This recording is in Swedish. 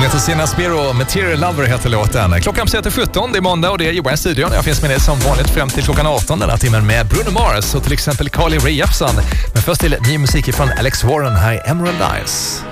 Hon heter Sina Spiro, Material Lover heter låten. Klockan passerar till 17, det är måndag och det är Johan i studion. Jag finns med dig som vanligt fram till klockan 18 den här timmen med Bruno Mars och till exempel Carly Rae Jepsen. Men först till ny musik från Alex Warren, här i Emerald Eyes.